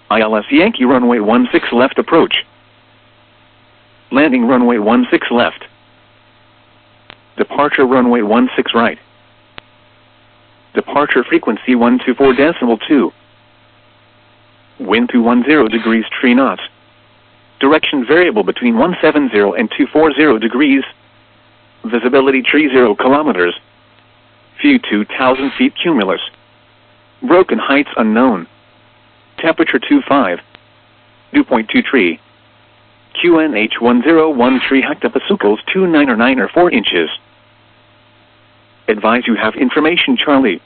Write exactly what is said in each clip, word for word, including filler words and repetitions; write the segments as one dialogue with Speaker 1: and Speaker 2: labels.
Speaker 1: I L S Yankee runway one six left approach. Landing runway one six left. Departure runway one six right. Departure frequency one two four decimal two. Wind two one zero degrees three knots. Direction variable between one seven zero and two four zero degrees. Visibility three zero kilometers. View two thousand feet cumulus. Broken heights unknown. Temperature two five. Dew point two three. Q N H one zero one three hectopascals two nine or nine or four inches. Advise you have information Charlie.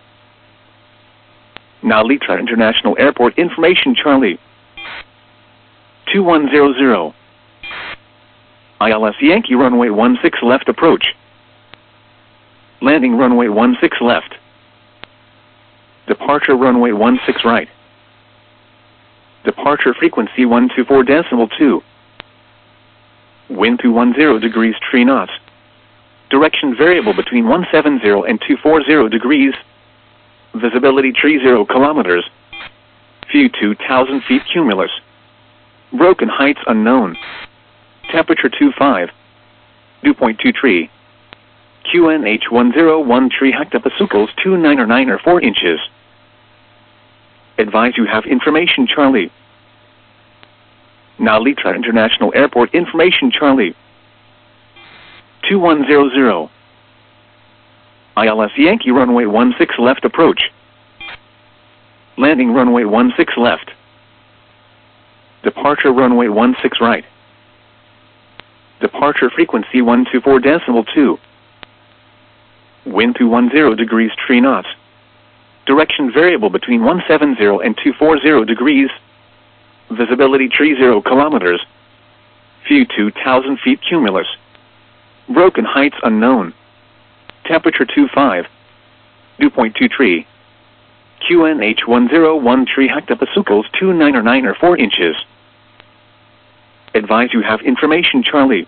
Speaker 1: Now Litra International Airport information Charlie. two one zero zero. I L S Yankee runway one six left approach. Landing runway one six left. Departure runway one six right. Departure frequency one two four decimal two. Wind two one zero degrees three knots. Direction variable between one seven zero and two four zero degrees. Visibility three zero kilometers. View two thousand feet cumulus. Broken heights unknown. Temperature two five. Dew point two three. Q N H one zero one three hectopascals two nine or nine or four inches. Advise you have information Charlie. Now Litra International Airport information Charlie. two one zero zero. I L S Yankee runway one six left approach. Landing runway one six left. Departure runway one six right. Departure frequency one two four decimal two. Wind two one zero degrees three knots. Direction variable between one seven zero and two four zero degrees. Visibility three zero kilometers. View two thousand feet cumulus. Broken heights unknown. Temperature two five. Dew point two three. Q N H one zero one three hectopascals two nine or nine or four inches. Advise you have information Charlie.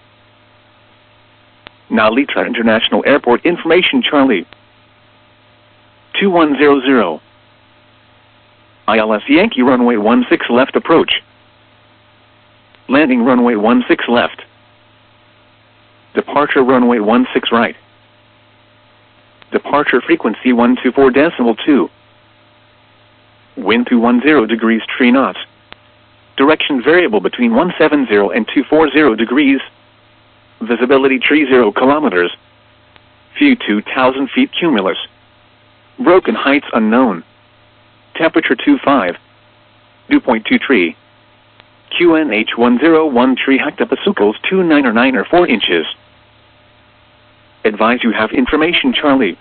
Speaker 1: Now Litra International Airport information Charlie. two one zero zero. I L S Yankee runway one six left approach. Landing runway one six left. Departure runway one six right. Departure frequency one two four decimal two. Wind two one zero degrees three knots. Direction variable between one seven zero and two four zero degrees. Visibility three zero kilometers. View two thousand feet cumulus. Broken heights unknown. Temperature two five. Dew point two three. Q N H one zero one three hectopascals two nine or nine or four inches. Advise you have information Charlie.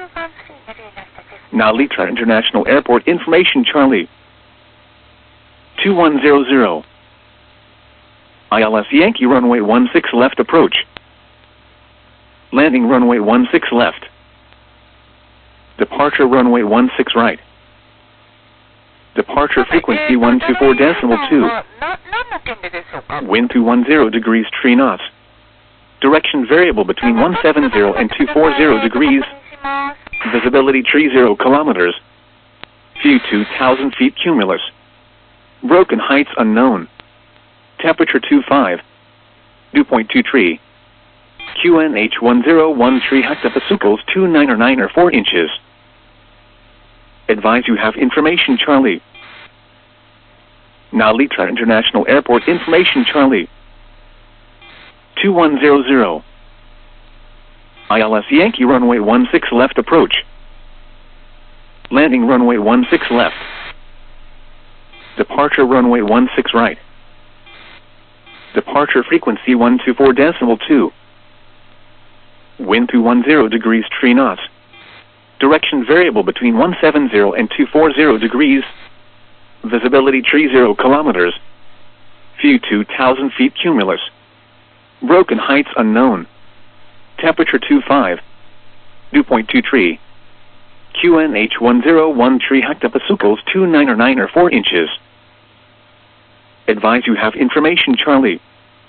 Speaker 1: Now Litra International Airport information Charlie. two one zero zero. I L S Yankee runway one six left approach. Landing runway one six left. Departure runway one six right. Departure frequency one two four decimal two. Wind two one zero degrees three knots. Direction variable between one seven zero and two four zero degrees. Visibility three zero kilometers. View two thousand feet cumulus. Broken heights unknown. Temperature two five. Dew point two three. Q N H one zero one three hectopascals two nine or nine or four inches. Advise you have information Charlie. Now Litra International Airport information Charlie. two one zero zero. I L S Yankee runway one six left approach. Landing runway one six left. Departure runway one six right. Departure frequency one two four decimal two. Wind two one zero degrees three knots. Direction variable between one seven zero and two four zero degrees. Visibility three zero kilometers. View two thousand feet cumulus. Broken heights unknown. Temperature two five. Dew point two three. Q N H one zero one three hectopascals two nine or nine or four inches. Advise you have information Charlie.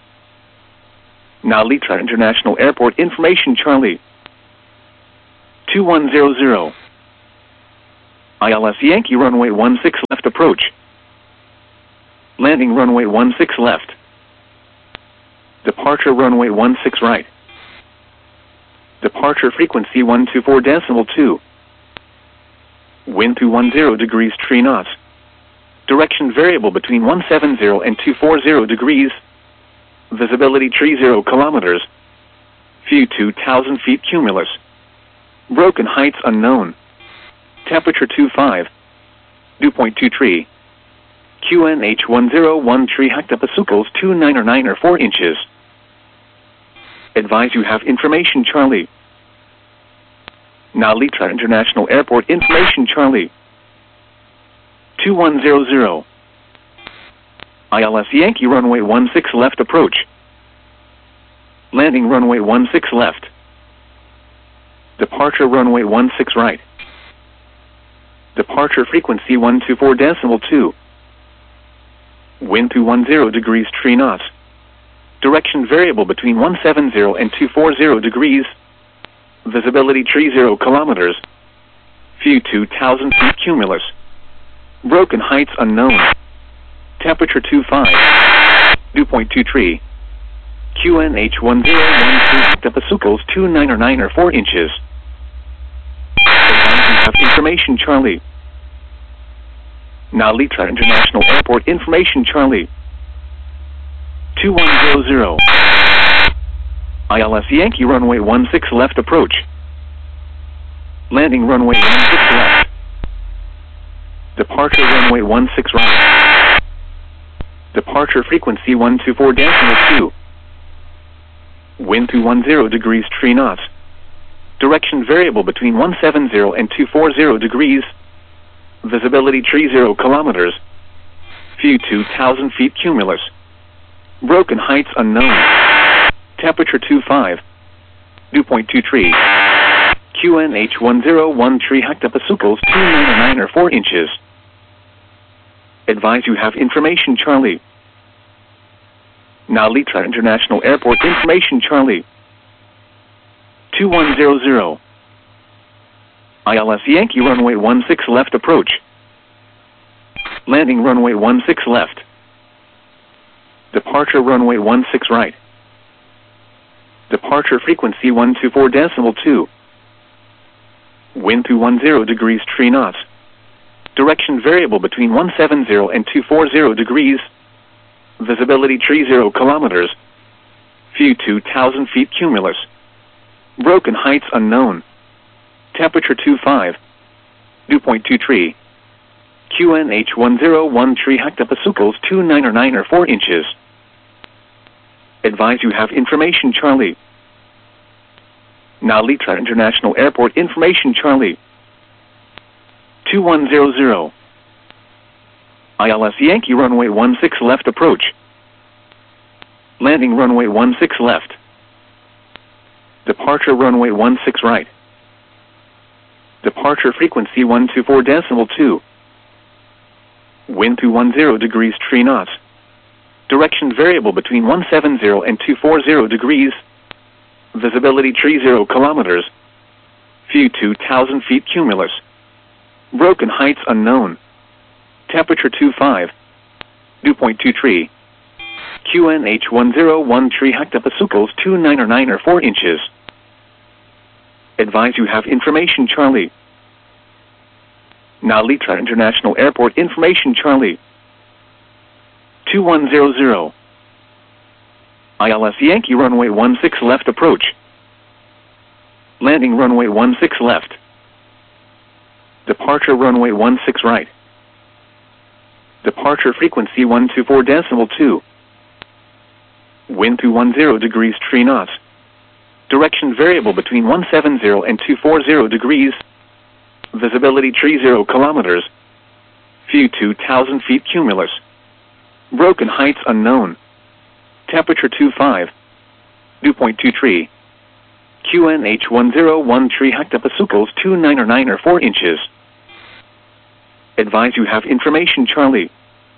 Speaker 1: Now Litra International Airport information Charlie. two one zero zero. I L S Yankee runway one six left approach. Landing runway one six left. Departure runway one six right. Departure frequency one two four decimal two. Wind two one zero degrees three knots. Direction variable between one seven zero and two four zero degrees. Visibility three zero kilometers. View two thousand feet cumulus. Broken heights unknown. Temperature two five. Dew point two three. Q N H one zero one three hectopascals two nine or nine or four inches. Advise you have information Charlie. Now Litra International Airport information Charlie. two one zero zero. I L S Yankee runway one six left approach. Landing runway one six left. Departure runway one six right. Departure frequency one two four decimal two. Wind two one zero degrees three knots. Direction variable between one seven zero and two four zero degrees. Visibility three zero kilometers. View two thousand feet cumulus. Broken heights unknown. Temperature two five. Dew point two three. Q N H one zero one two hectopascals two nine or nine or four inches. Advise you have information Charlie. Now Litra International Airport information Charlie. two one zero zero. I L S Yankee runway one six left approach. Landing runway one six left. Departure runway one six right. Departure frequency one two four decimal two. Wind two one zero degrees three knots. Direction variable between one seven zero and two four zero degrees. Visibility three zero kilometers. View two thousand feet cumulus. Broken heights unknown. Temperature two five. Dew point two three. Q N H one zero one three hectopascals two nine or nine or four inches. Advise you have information Charlie. Now Litra International Airport information Charlie. two one zero zero. I L S Yankee runway one six left approach. Landing runway one six left. Departure runway one six right. Departure frequency one two four decimal two. Wind two one zero degrees three knots. Direction variable between one seven zero and two four zero degrees. Visibility three zero kilometers. View two thousand feet cumulus. Broken heights unknown. Temperature two five. Dew point two three. Q N H one zero one three hectopascals two nine or nine or four inches. Advise you have information Charlie. Now Litra International Airport information Charlie. two one zero zero. I L S Yankee runway one six left approach. Landing runway one six left. Departure runway one six right. Departure frequency one two four decimal two. Wind two one zero degrees three knots. Direction variable between one seven zero and two four zero degrees. Visibility three zero kilometers. View two thousand feet cumulus. Broken heights unknown. Temperature two five. Dew point two three. Q N H one zero one three hectopascals two nine or nine or four inches. Advise you have information Charlie. Now Litra International Airport information Charlie. two one zero zero. I L S Yankee runway one six left approach. Landing runway one six left. Departure runway one six right. Departure frequency one two four decimal two. Wind two one zero degrees three knots. Direction variable between one seven zero and two four zero degrees. Visibility three zero kilometers. View two thousand feet cumulus. Broken heights unknown. Temperature two five. Dew point two three. Q N H one zero one three hectopascals two nine or nine or four inches. Advise you have information Charlie.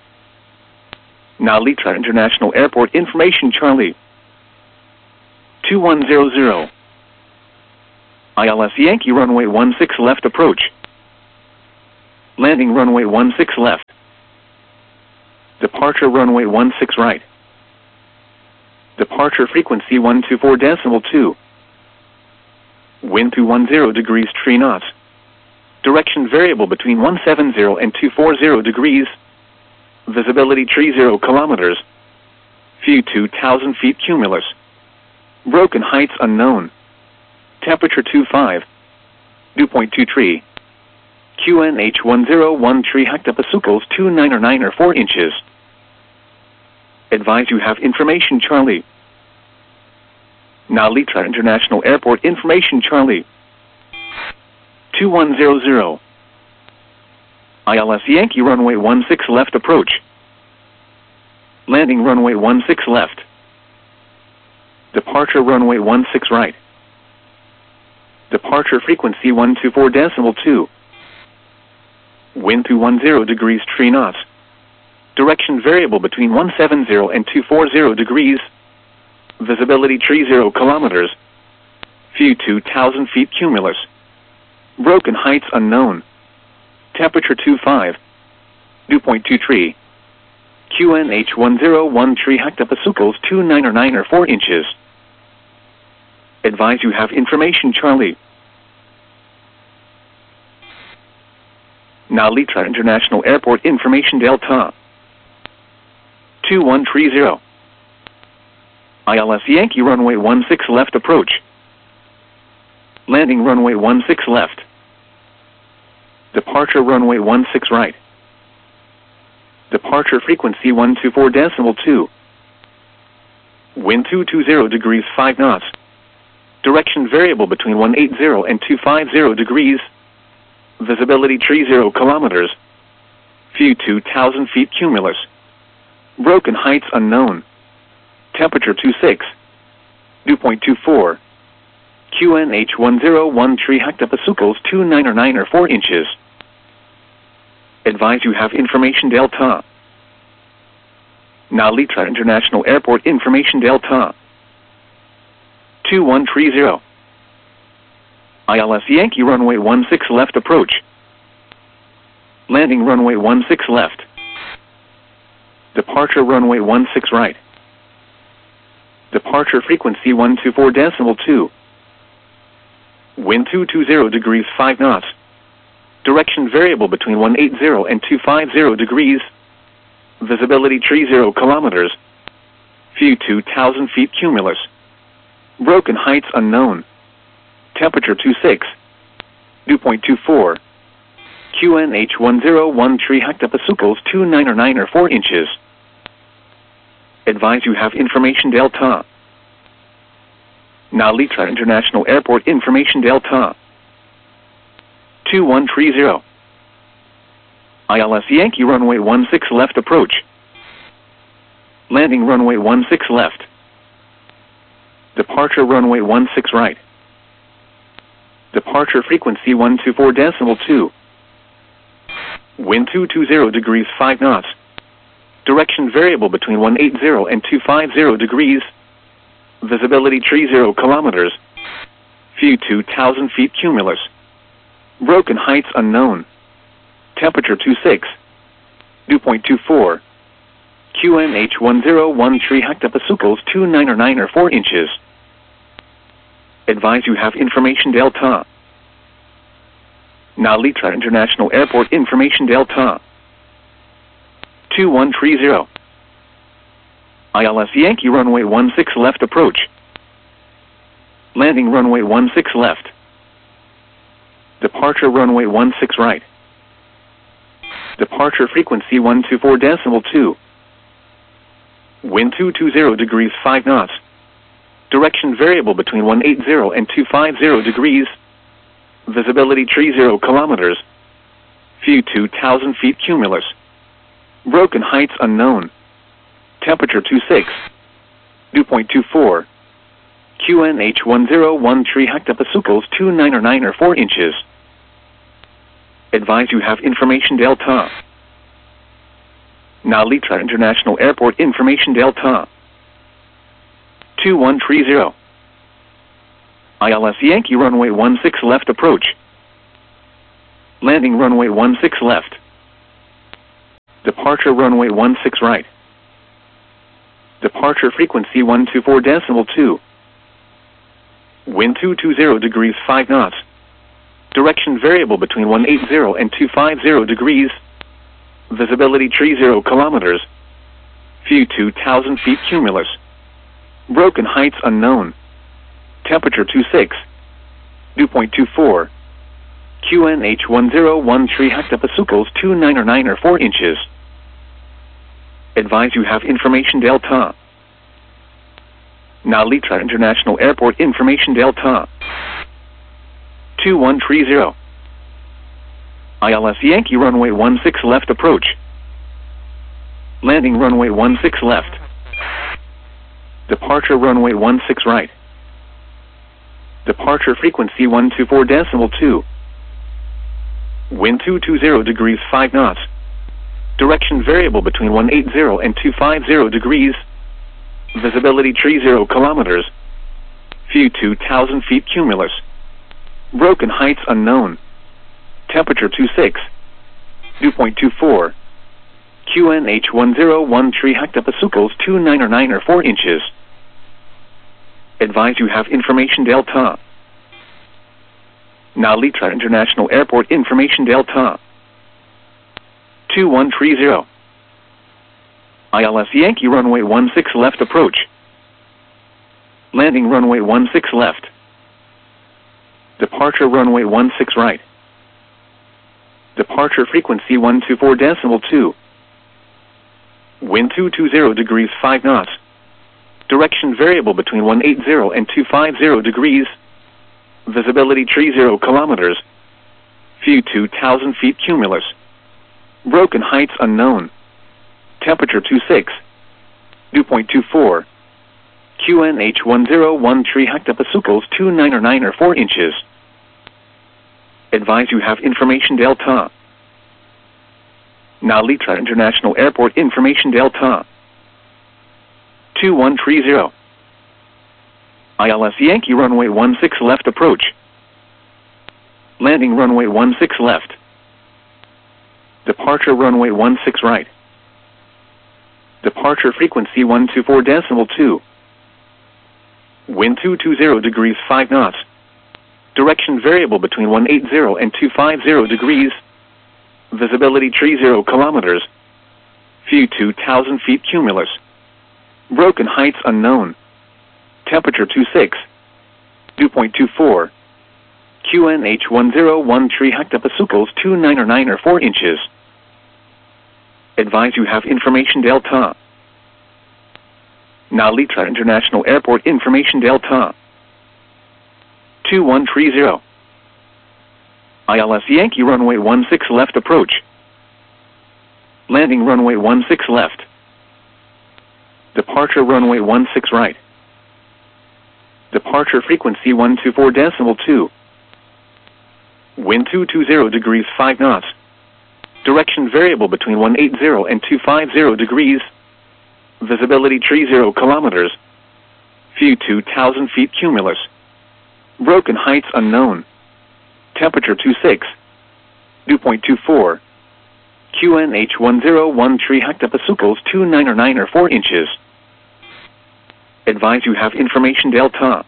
Speaker 1: Now Litra International Airport information Charlie. two one zero zero. I L S Yankee runway one six left approach. Landing runway one six left. Departure runway one six right. Departure frequency one two four decimal two. Wind two one zero degrees three knots. Direction variable between one seven zero and two four zero degrees. Visibility three zero kilometers. View two thousand feet cumulus. Broken heights unknown. Temperature two five. Dew point two three. Q N H one zero one three hectopascals two nine or nine or four inches. Advise you have information Charlie. Nalita International Airport information Charlie. two one zero zero. I L S Yankee runway one six left approach. Landing runway one six left. Departure runway one six right. Departure frequency one two four decimal two. Wind two one zero degrees three knots. Direction variable between one seven zero and two four zero degrees. Visibility three zero kilometers. View two thousand feet cumulus. Broken heights unknown. Temperature two five. Dew point two three. Q N H one zero one three hectopascals two nine or nine or four inches. Advise you have information Charlie. Nalita International Airport information Delta. two one three zero. I L S Yankee runway one six left approach. Landing runway one six left. Departure runway one six right. Departure frequency one two four decimal two. Wind two two zero degrees five knots. Direction variable between one eight zero and two five zero degrees. Visibility three zero kilometers. View two thousand feet cumulus. Broken heights unknown. Temperature two six. Dew point two four. Q N H one zero one three hectopascals two nine or nine or four inches. Advise you have information Delta. Nalita International Airport information Delta. two one three zero. I L S Yankee runway one six left approach. Landing runway one six left. Departure runway one six right. Departure frequency one two four decimal two. Wind two two zero degrees five knots. Direction variable between one eight zero and two five zero degrees. Visibility three zero kilometers. View two thousand feet cumulus. Broken heights unknown. Temperature two six. Dew point two four. Q N H one zero one three hectopascals two nine or nine or four inches. Advise you have information Delta. Nalita International Airport information Delta. two one three zero. I L S Yankee runway one six left approach. Landing runway one six left. Departure runway one six right. Departure frequency one two four decimal two. Wind two two zero degrees five knots. Direction variable between one eight zero and two five zero degrees. Visibility three zero kilometers. View two thousand feet cumulus. Broken heights unknown. Temperature two six. Dew point two four. Q N H one zero one three hectopascals two nine or nine or four inches. Advise you have information Delta. Nalita International Airport information Delta. two one three zero. I L S Yankee runway one six left approach. Landing runway one six left. Departure runway one six right. Departure frequency one two four decimal two. Wind two two zero degrees five knots. Direction variable between one eight zero and two five zero degrees. Visibility three zero kilometers. View two thousand feet cumulus. Broken heights unknown. Temperature two six. Dew point two four. Q N H one zero one three hectopascals two nine or nine or four inches. Advise you have information Delta. Nalita International Airport information Delta. two one three zero. I L S Yankee runway one six left approach. Landing runway one six left. Departure runway one six right. Departure frequency one two four decimal two. Wind two two zero degrees five knots. Direction variable between one eight zero and two five zero degrees. Visibility three zero kilometers. View two thousand feet cumulus. Broken heights unknown. Temperature two six. Dew point two four. Q N H one zero one three hectopascals two nine or nine or four inches. Advise you have information delta. Now Litra International Airport information delta. two one three zero. I L S Yankee runway one six left approach. Landing runway one six left. Departure runway one six right. Departure frequency one two four decimal two. Wind two two zero degrees five knots. Direction variable between one eight zero and two five zero degrees. Visibility three zero kilometers. View two thousand feet cumulus. Broken heights unknown. Temperature two six. Dew point two four. Q N H one zero one three hectopascals two nine or nine or four inches. Advise you have information delta. Now Litra International Airport information delta. two one three zero. I L S Yankee runway one six left approach. Landing runway one six left. Departure runway one six right. Departure frequency one two four decimal two. Wind two two zero degrees five knots. Direction variable between one eight zero and two five zero degrees. Visibility three zero kilometers. View two thousand feet cumulus. Broken heights unknown. Temperature two six. Dew point two four. Q N H one zero one three hectopascals two nine or nine or four inches. Advise you have information delta. Now Litra International Airport information delta. two one three zero. I L S Yankee runway one six left approach. Landing runway one six left. Departure runway one six right. Departure frequency one two four decimal two. Wind two two zero degrees five knots. Direction variable between one eight zero and two five zero degrees. Visibility three zero kilometers. View two thousand feet cumulus. Broken heights unknown. Temperature two six. Dew point two four. Q N H one zero one three hectopascals two nine or nine or four inches. Advise you have information delta. Now Litra International Airport information delta. two one three zero. I L S Yankee runway one six left approach. Landing runway one six left. Departure runway one six right. Departure frequency one two four decimal two. Wind two two zero degrees five knots. Direction variable between one eight zero and two five zero degrees. Visibility three zero kilometers. View two thousand feet cumulus. Broken heights unknown. Temperature two six. Dew point two four. Q N H one zero one three hectopascals two nine or nine or four inches. Advise you have information delta.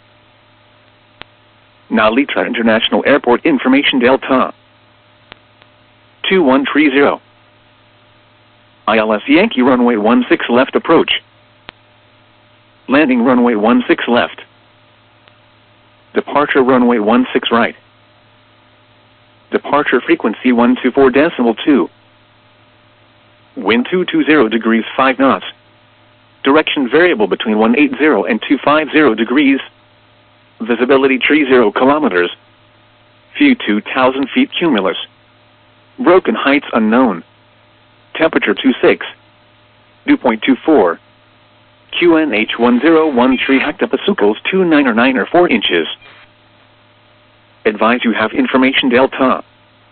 Speaker 1: Now Litra International Airport information delta. two one three zero. I L S Yankee runway one six left approach. Landing runway one six left. Departure runway one six right. Departure frequency one two four decimal two. Wind two two zero degrees five knots. Direction variable between one eight zero and two five zero degrees. Visibility three zero kilometers. View two thousand feet cumulus. Broken heights unknown. Temperature two six. Dew point two four. Q N H one zero one three hectopascals two nine or nine or four inches. Advise you have information delta.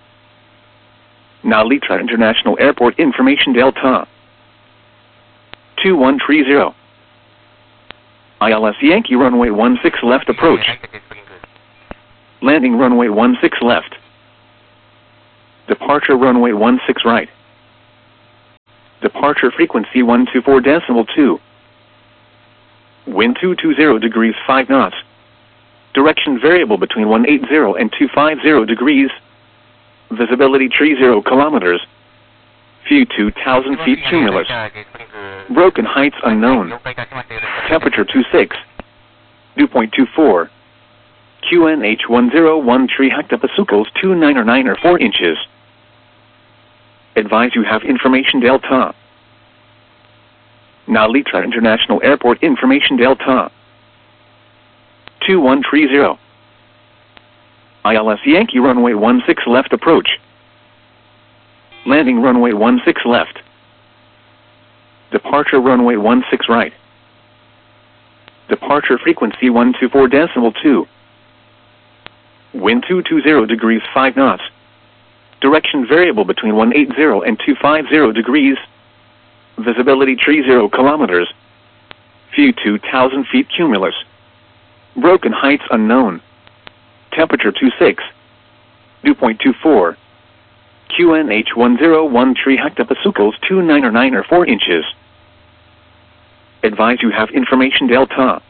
Speaker 1: Now Litra International Airport information delta. two one three zero. I L S Yankee runway one six left approach. Landing runway one six left. Departure runway one six right. Departure frequency one two four decimal two. Wind two two zero degrees five knots. Direction variable between one eight zero and two five zero degrees. Visibility three zero kilometers. View two thousand feet cumulus. Broken heights unknown. Temperature two six. Dew point two four. Q N H one zero one three hectopascals two nine or nine or four inches. Advise you have information delta. Nalitra International Airport information delta. two one three zero. I L S Yankee runway one six left approach. Landing runway one six left. Departure runway one six right. Departure frequency one two four decimal two. Wind two two zero degrees five knots. Direction variable between one eight zero and two five zero degrees. Visibility three zero kilometers. View two thousand feet cumulus. Broken heights unknown. Temperature two six. Dew point two four. Q N H one zero one three hectopascals two nine or nine or four inches. Advise you have information delta.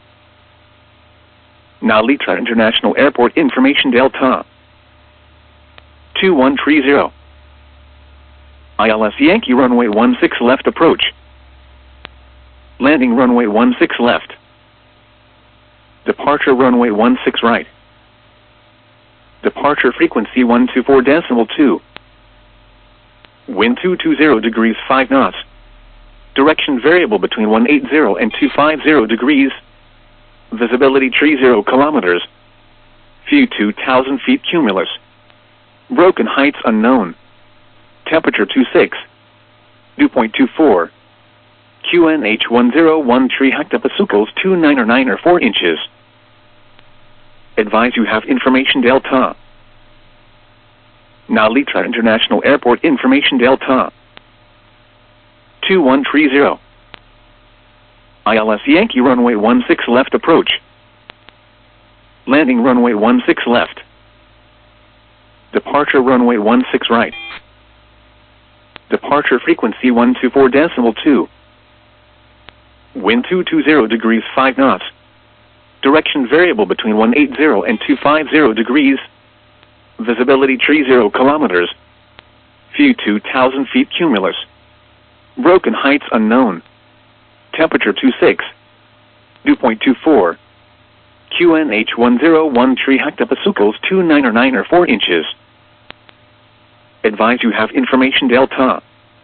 Speaker 1: Nalitra International Airport information delta. two one three zero. I L S Yankee runway one six left approach. Landing runway one six left. Departure runway one six right. Departure frequency one two four decimal two. Wind two two zero degrees five knots. Direction variable between one eight zero and two five zero degrees. Visibility three zero kilometers. View two thousand feet cumulus. Broken heights unknown. Temperature two six. Dew point two four. Q N H one zero one three hectopascals two nine or nine or four inches. Advise you have information delta. Nalitra International Airport information delta. two one three zero. I L S Yankee runway one six left approach. Landing runway one six left. Departure runway one six right. Departure frequency one two four decimal two. Wind two two zero degrees five knots. Direction variable between one eight zero and two five zero degrees. Visibility three zero kilometers. View two thousand feet cumulus. Broken heights unknown. Temperature two six. Dew point two four. Q N H one zero one three hectopascals two nine or nine or four inches. Advise you have information delta.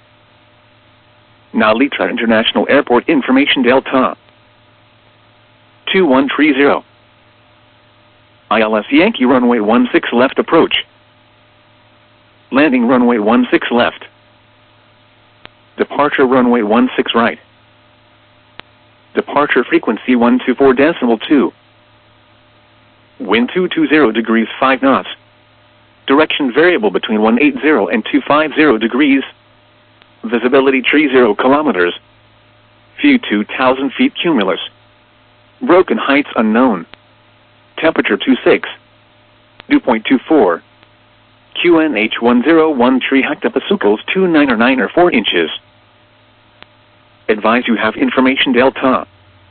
Speaker 1: Nalitra International Airport information delta. two one three zero. I L S Yankee runway one six left approach. Landing runway one six left. Departure runway one six right. Departure frequency one two four decimal two. Wind two two zero degrees five knots. Direction variable between one eight zero and two five zero degrees. Visibility three zero kilometers. View two thousand feet cumulus. Broken heights unknown. Temperature two six. Dew point two four. Q N H one zero one three hectopascals two nine or nine or four inches. Advise you have information delta.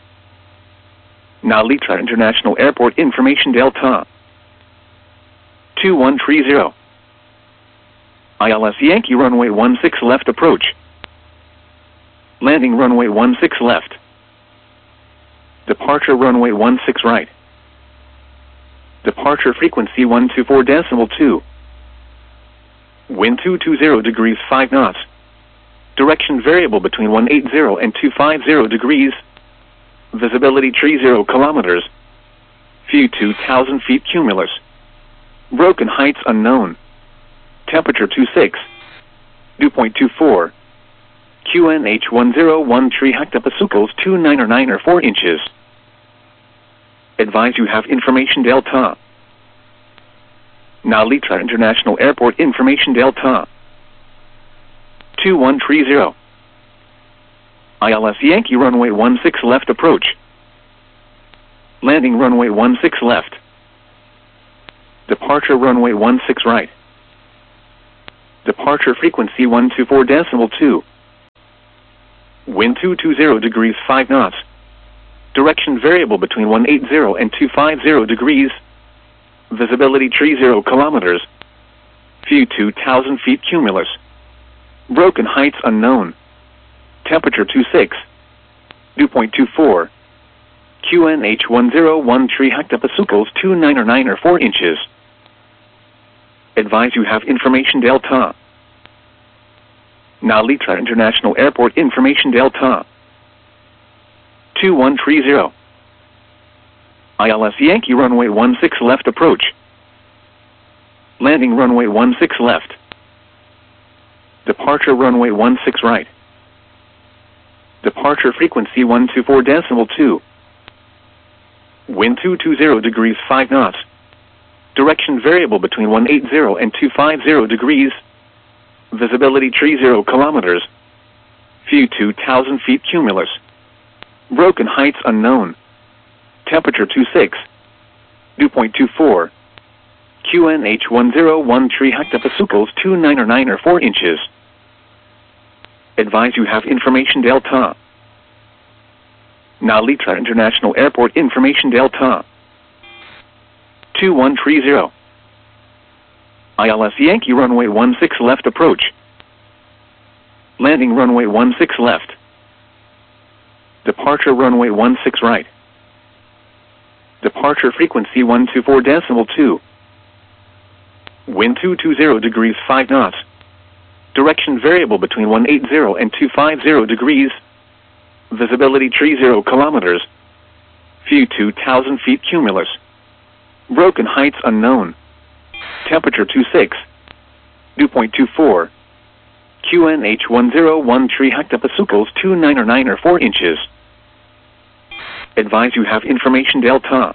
Speaker 1: Nalitra International Airport information delta. two one three zero. I L S Yankee runway one six left approach. Landing runway one six left. Departure runway one six right. Departure frequency one two four decimal two. Wind two two zero degrees five knots. Direction variable between one eight zero and two five zero degrees. Visibility three zero kilometers. View two thousand feet cumulus. Broken heights unknown. Temperature two six. Dew point two four. Q N H one zero one three hectopascals two nine or nine or four inches. Advise you have information delta. Nalitra International Airport information delta. two one three zero. I L S Yankee runway one six left approach. Landing runway one six left. Departure runway one six right. Departure frequency one two four decimal two. Wind two two zero degrees five knots. Direction variable between one eighty and two fifty degrees. Visibility three zero kilometers. View two thousand feet cumulus. Broken heights unknown. Temperature two six. Dew point two four. Q N H one zero one three hectopascals two nine or nine or four inches. Advise you have information delta. Nalitra International Airport information delta. two one three zero. I L S Yankee runway one six left approach. Landing runway one six left. Departure runway one six right. Departure frequency one two four decimal two. Wind two two zero degrees five knots. Direction variable between one eighty and two fifty degrees. Visibility three zero kilometers. View two thousand feet cumulus. Broken heights unknown. Temperature two six. Dew point two four. Q N H one zero one three hectopascals two nine or nine or four inches. Advise you have information delta. Nalitra International Airport information delta. two one three zero. I L S Yankee runway one six left approach. Landing runway one six left. Departure runway one six right. Departure frequency one two four decimal two. Wind two two zero degrees five knots. Direction variable between one eighty and two fifty degrees. Visibility three zero kilometers. View two thousand feet cumulus. Broken heights unknown. Temperature two six. Dew point two four. Q N H one zero one three hectopascals two nine or nine or four inches. Advise you have information delta.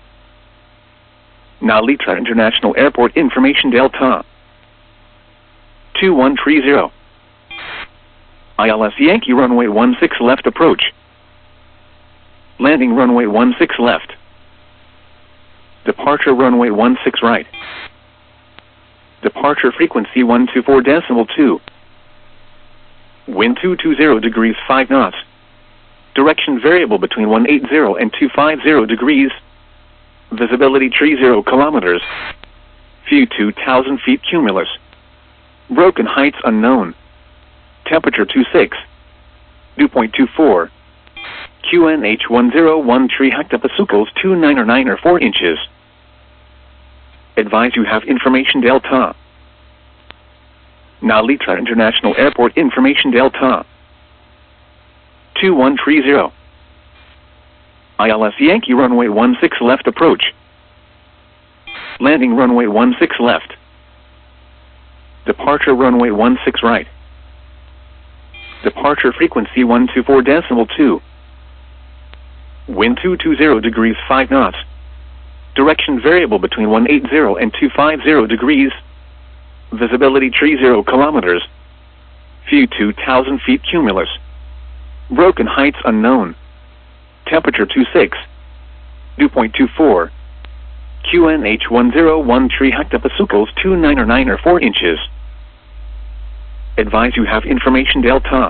Speaker 1: Nalitra International Airport information delta. two one three zero. I L S Yankee runway one six left approach. Landing runway one six left. Departure runway one six right. Departure frequency one two four decimal two. Wind two two zero degrees five knots. Direction variable between one eighty and two fifty degrees. Visibility three zero kilometers. View two thousand feet cumulus. Broken heights unknown. Temperature two six. Dew point two four. Q N H one zero one three hectopascals two nine or nine or four inches. Advise you have information delta. Nalitra International Airport information delta. two one three zero. I L S Yankee runway one six left approach. Landing runway one six left. Departure runway one six right. Departure frequency one two four decimal two. Wind two two zero degrees five knots. Direction variable between one eighty and two fifty degrees. Visibility three zero kilometers. View two thousand feet cumulus. Broken heights unknown. Temperature two six. Dew point two four. Q N H one zero one three hectopascals two nine or nine or four inches. Advise you have information delta.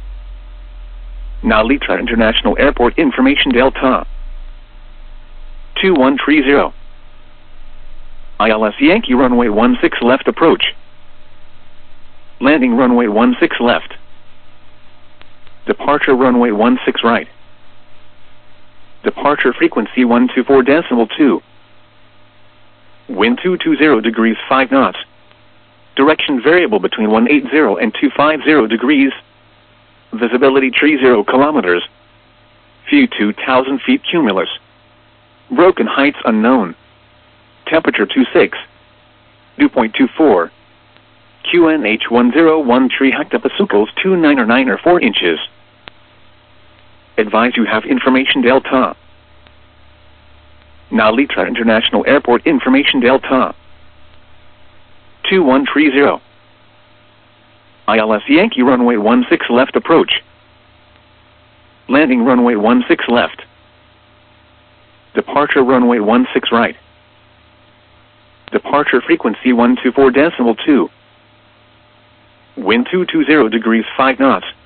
Speaker 1: Nalitra International Airport information delta. two one three zero. I L S Yankee runway one six left approach. Landing runway one six left. Departure runway one six right. Departure frequency one two four decimal two. Wind two two zero degrees five knots. Direction variable between one eighty and two fifty degrees. Visibility three zero kilometers. View two thousand feet cumulus. Broken heights unknown. Temperature two six. Dew point two four. Q N H one zero one three hectopascals two nine or nine or four inches. Advise you have information delta. Nalitra International Airport information delta. two one three zero. I L S Yankee runway one six left approach. Landing runway one six left. Departure runway one six right. Departure frequency one two four decimal two. Wind two two zero degrees five knots. Direction variable between one eighty and two fifty degrees. Visibility three zero kilometers. View two thousand feet cumulus. Broken heights unknown. Temperature two six. Dew point two four. Q N H one zero one three hectopascals two nine or nine or four inches. Advise you have information delta. Nalitra International Airport information delta. two one three zero. I L S Yankee runway one six left approach. Landing runway one six left. Departure runway one six right. Departure frequency one two four decimal two. Wind two two zero degrees five knots.